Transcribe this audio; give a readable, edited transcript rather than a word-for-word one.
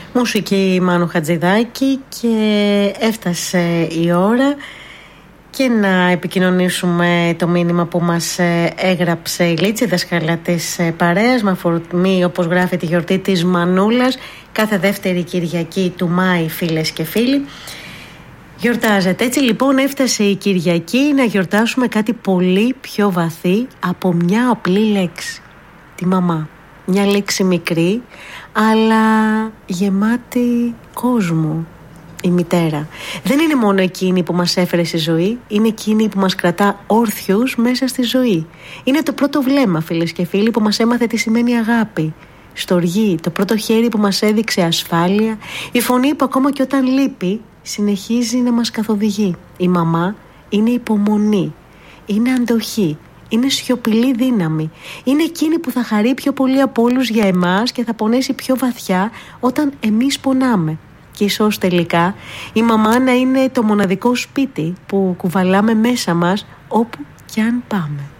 Μουσική Μάνου Χατζηδάκη, και έφτασε η ώρα και να επικοινωνήσουμε το μήνυμα που μας έγραψε η Λίτση, δασκάλα της παρέας, με αφορμή, όπως γράφει, τη γιορτή της Μανούλας. Κάθε δεύτερη Κυριακή του Μάη, φίλες και φίλοι, γιορτάζεται. Έτσι λοιπόν έφτασε η Κυριακή να γιορτάσουμε κάτι πολύ πιο βαθύ από μια απλή λέξη. Τη μαμά. Μια λέξη μικρή, αλλά γεμάτη κόσμο. Η μητέρα. Δεν είναι μόνο εκείνη που μας έφερε στη ζωή, είναι εκείνη που μας κρατά όρθιους μέσα στη ζωή. Είναι το πρώτο βλέμμα, φίλες και φίλοι, που μας έμαθε τι σημαίνει αγάπη. Στοργή, το πρώτο χέρι που μας έδειξε ασφάλεια, η φωνή που ακόμα και όταν λείπει συνεχίζει να μας καθοδηγεί. Η μαμά είναι υπομονή, είναι αντοχή, είναι σιωπηλή δύναμη. Είναι εκείνη που θα χαρεί πιο πολύ από όλους για εμάς και θα πονέσει πιο βαθιά όταν εμείς πονάμε. Και ίσως τελικά η μαμά να είναι το μοναδικό σπίτι που κουβαλάμε μέσα μας όπου κι αν πάμε.